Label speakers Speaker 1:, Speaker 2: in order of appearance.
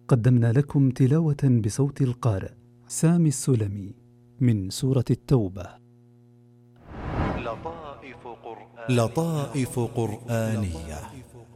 Speaker 1: قدمنا لكم تلاوة بصوت القارئ سامي السلمي من سورة التوبة.
Speaker 2: لطائف قرآنية